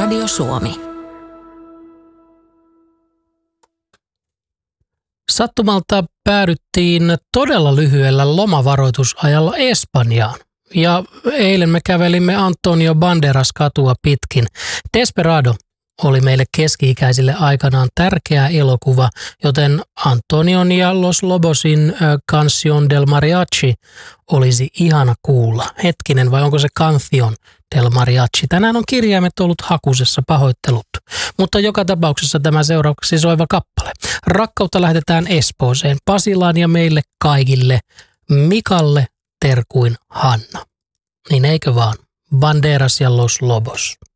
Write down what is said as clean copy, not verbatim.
Radio Suomi. Sattumalta päädyttiin todella lyhyellä lomavaroitusajalla Espanjaan. Ja eilen me kävelimme Antonio Banderas katua pitkin. Desperado oli meille keski-ikäisille aikanaan tärkeä elokuva, joten Antonion ja Los Lobosin Canción del Mariachi olisi ihana kuulla. Hetkinen, vai onko se Canción del Mariachi? Tänään on kirjaimet ollut hakusessa, pahoittelut. Mutta joka tapauksessa tämä seuraavaksi soiva kappale. Rakkautta lähetetään Espooseen, Pasilaan ja meille kaikille, Mikalle terkuin Hanna. Niin eikö vaan? Banderas ja Los Lobos.